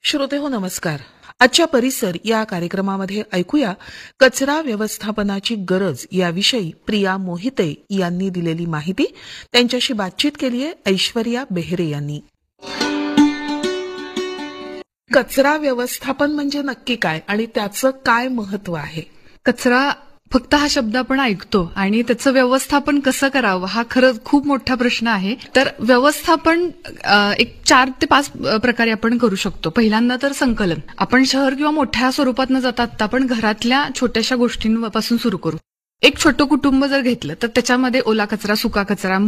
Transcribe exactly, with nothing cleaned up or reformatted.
श्रोते हो नमस्कार. आजच्या परिसर या कार्यक्रमामध्ये ऐकूया कचरा व्यवस्थापनाची गरज याविषयी प्रिया मोहिते यांनी दिलेली माहिती. त्यांच्याशी बातचीत केली आहे ऐश्वर्या बेहरे यांनी. कचरा व्यवस्थापन म्हणजे नक्की काय आणि त्याचं काय महत्व आहे? कचरा फक्त हा शब्द आपण ऐकतो आणि त्याचं व्यवस्थापन कसं करावं हा खरंच खूप मोठा प्रश्न आहे. तर व्यवस्थापन एक चार ते पाच प्रकारे आपण करू शकतो. पहिल्यांदा तर संकलन. आपण शहर किंवा मोठ्या स्वरूपात न जाता आता आपण घरातल्या छोट्याशा गोष्टींपासून सुरू करू. एक छोटं कुटुंब जर घेतलं तर त्याच्यामध्ये ओला कचरा, सुका कचरा,